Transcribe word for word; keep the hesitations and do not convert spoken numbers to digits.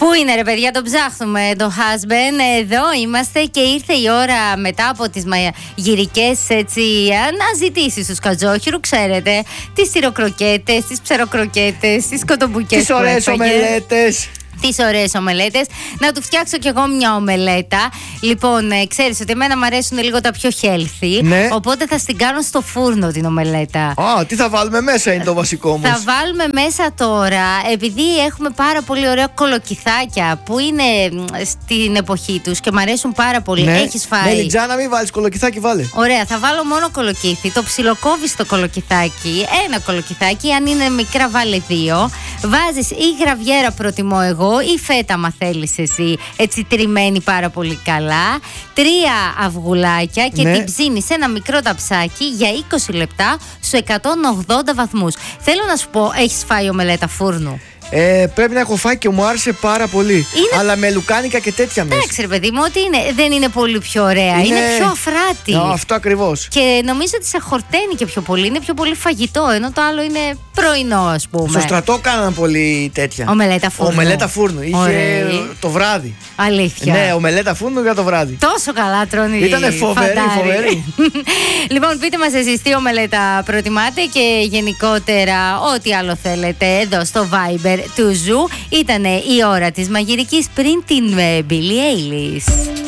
Πού είναι ρε παιδιά, το ψάχνουμε το husband. Εδώ είμαστε και ήρθε η ώρα μετά από τις μαγειρικές αναζητήσεις του Σκατζόχυρου. Ξέρετε, τις τυροκροκέτες, τις ψεροκροκέτες, τις κοτομπουκές. Τις ωραίες ομελέτες. Τις ωραίες ομελέτες. Να του φτιάξω κι εγώ μια ομελέτα. Λοιπόν, ε, ξέρεις ότι εμένα μου αρέσουν λίγο τα πιο healthy. Ναι. Οπότε θα την κάνω στο φούρνο την ομελέτα. Α, τι θα βάλουμε μέσα είναι το βασικό όμως. Θα βάλουμε μέσα τώρα, επειδή έχουμε πάρα πολύ ωραία κολοκυθάκια που είναι στην εποχή τους και μου αρέσουν πάρα πολύ. Ναι. Έχεις φάει? Ναι, Λιτζάνα, μην βάλεις κολοκυθάκι, βάλε. Ωραία, θα βάλω μόνο κολοκύθι. Το ψιλοκόβεις το κολοκυθάκι. Ένα κολοκυθάκι, αν είναι μικρά βάλε δύο. Βάζεις ή γραβιέρα προτιμώ εγώ, ή φέτα μα θέλεις εσύ, έτσι τριμμένη πάρα πολύ καλά. Τρία αυγουλάκια και ναι. την ψήνεις σε ένα μικρό ταψάκι για είκοσι λεπτά στους εκατόν ογδόντα βαθμούς. Θέλω να σου πω, έχεις φάει ομελέτα φούρνου? Ε, πρέπει να έχω φάει και μου άρεσε πάρα πολύ. Είναι... Αλλά με λουκάνικα και τέτοια μέσα. Εντάξει, ρε παιδί μου, ότι είναι, δεν είναι πολύ πιο ωραία. Είναι, είναι πιο αφράτη. Α, αυτό ακριβώς. Και νομίζω ότι σε χορταίνει και πιο πολύ. Είναι πιο πολύ φαγητό. Ενώ το άλλο είναι πρωινό, ας πούμε. Στο στρατό κάναν πολύ τέτοια. Ομελέτα φούρνου. Ομελέτα φούρνου. Είχε Ωραία. το βράδυ. Αλήθεια. Ναι, ομελέτα φούρνου για το βράδυ. Τόσο καλά τρώνε οι Ήτανε φοβερή, φοβερή. Λοιπόν, πείτε μας εσείς τι ομελέτα προτιμάτε και γενικότερα ό,τι άλλο θέλετε εδώ στο Viber του Ζου. Ήτανε η ώρα της μαγειρικής πριν την Billie Eilish.